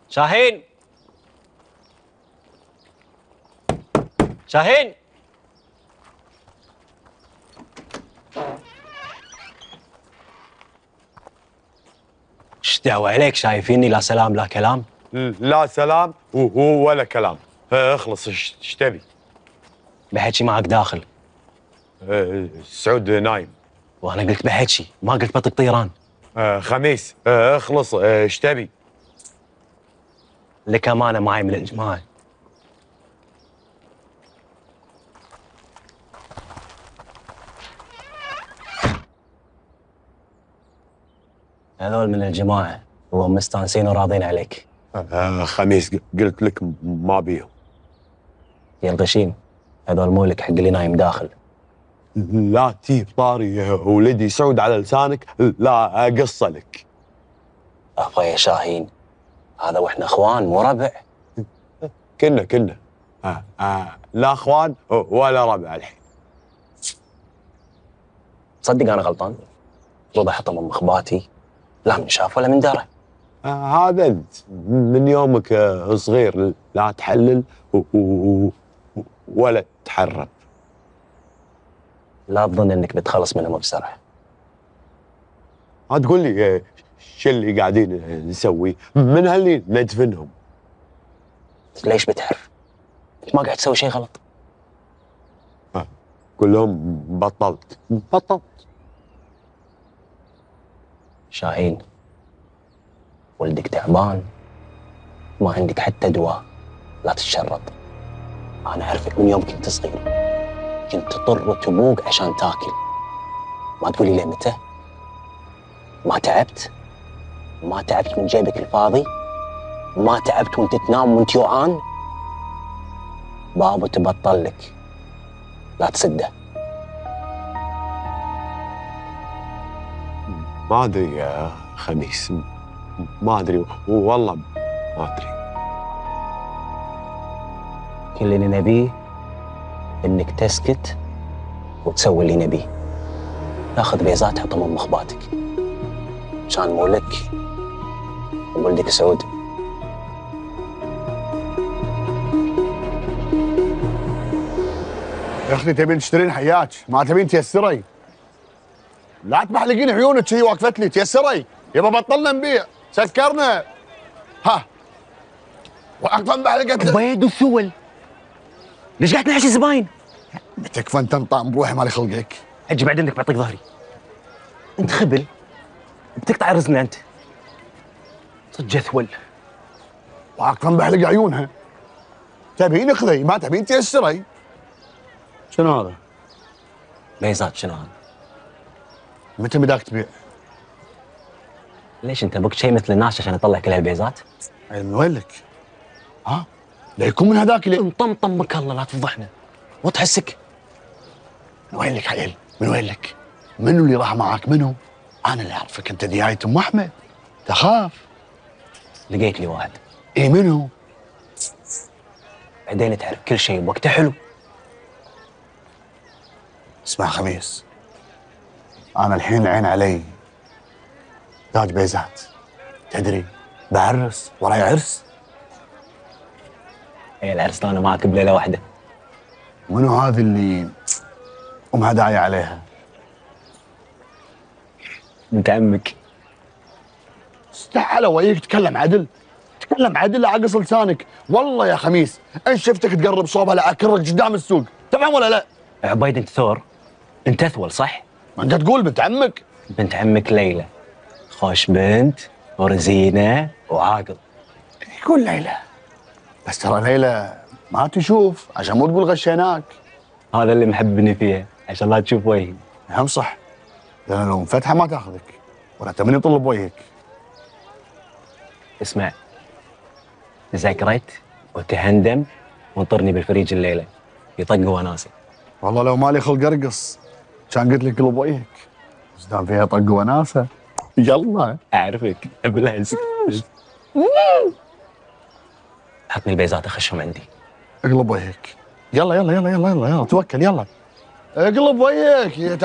شاهين شاهين، ايش دعوة عليك؟ شايفيني لا سلام لا كلام. لا سلام ولا كلام. اخلص، ايش تبي؟ بحكي معك داخل. سعود نايم. وانا قلت بحكي، ما قلت بطق طيران. خميس، اخلص، ايش تبي؟ لك امانه معي من الجماعه. هذول من الجماعه وهم مستانسين وراضين عليك. خميس، قلت لك ما بيهم. يا الغشيم، هذول مو لك، حق اللي نايم داخل. لا تجيب طاري ولدي سعود على لسانك، لا اقصه لك. افا يا شاهين، هذا واحنا اخوان مو ربع. كنا لا اخوان ولا ربع الحين. تصدق انا غلطان؟ المفروض احطه من مخباتي، لا من شاف ولا من درى. هذا انت من يومك صغير لا تحلل ولا تحرم. لا تظن انك بتخلص منهم بسرعه. ما تقول لي شو اللي قاعدين نسوي، من هاللي ندفنهم. ليش بتعرف؟ انت ما قاعد تسوي شيء غلط. قول لهم بطلت. شاهين، ولدك تعبان، ما عندك حتى دواء، لا تتشرط. انا اعرفك من يوم كنت صغير، كنت تطر وتبوق عشان تاكل. ما تقولي لي متى؟ ما تعبت؟ ما تعبت من جيبك الفاضي؟ ما تعبت وانت تنام وانت جوعان؟ بابا تبطل لك، لا تسده. ما ادري يا خميس، ما ادري والله، ما ادري. كل اللي نبيه انك تسكت وتسوي اللي نبيه. تاخذ بيزات حطهم من مخباتك، عشان مو لك وولدك سعود. يا اختي تبين تشترين حياك، ما تبين تيسري. لا تبحلقين عيونك شي واقفت لي، تيسري. يبا بطلنا نبيع، سكرنا. ها واقفه مبحلقه. بيد وسول، ليش قاعد تنعش الزباين؟ تكفى انت انطام بروحي مالي خلقك. اجي بعد انك بعطيك ظهري. انت خبل بتقطع رزقنا انت. صدق جثول. واقفه مبحلقه عيونها. تبين اخذي، ما تبين تيسري. شنو هذا؟ بيزات. شنو هذا؟ متى بداك تبيع؟ ليش انت بك شيء مثل الناس عشان اطلع كل هالبيزات؟ من وين لك؟ ها؟ لا يكون من هذاك اللي انطم بك الله، لا تفضحنا وتحسك. من وين لك عيل؟ من وين لك؟ منو اللي راح معك؟ منو؟ انا اللي اعرفك، انت دياية ام احمد. تخاف؟ لقيت لي واحد. ايه منو؟ بعدين تعرف كل شيء بوقته حلو. اسمع خميس، انا الحين العين علي تاج بيزات، تدري بعرس وراي عرس. هي العرس انا معك بليله واحده. منو هذه اللي امها داعيه عليها؟ بنت عمك. استحلى وياك، تكلم عدل، تكلم عدل، اعقص لسانك. والله يا خميس ان شفتك تقرب صوبها لاكرك قدام السوق، تفهم ولا لا؟ عبيد انت ثور، انت اثول صح؟ ما انت تقول بنت عمك. بنت عمك ليلى، خوش بنت ورزينه وعاقل. يقول ليلى، بس ترى ليلى ما تشوف، عشان مو تقول غشيناك. هذا اللي محببني فيها، عشان لا تشوف وجهي. هم صح، لان لو منفتحه ما تاخذك، ولا تبني يطلب وجهك. اسمع، تذكرت وتهندم وانطرني بالفريج الليله، يطق وناسه. والله لو مالي خلق ارقص كان قلت لك قلب وجهك، بس دام فيها طق وناسه يلا. اعرفك ابليس. حطني البيزات اخشهم عندي. اقلب وجهك، يلا يلا يلا يلا يلا, يلا. توكل، يلا اقلب وجهك.